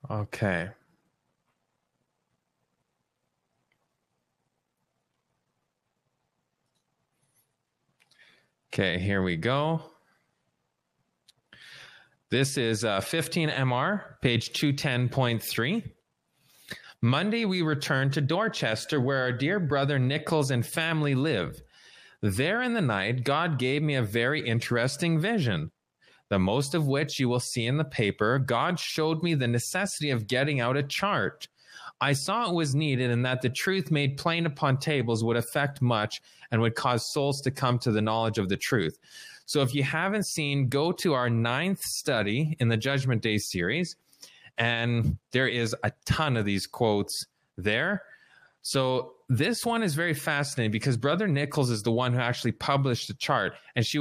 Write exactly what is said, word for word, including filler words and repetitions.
Okay. Okay, here we go. This is uh, fifteen M R, page two ten point three. Monday, we returned to Dorchester, where our dear brother Nichols and family live. There in the night, God gave me a very interesting vision, the most of which you will see in the paper. God showed me the necessity of getting out a chart. I saw it was needed and that the truth made plain upon tables would affect much and would cause souls to come to the knowledge of the truth. So if you haven't seen, go to our ninth study in the Judgment Day series, and there is a ton of these quotes there. So this one is very fascinating because Brother Nichols is the one who actually published the chart, and she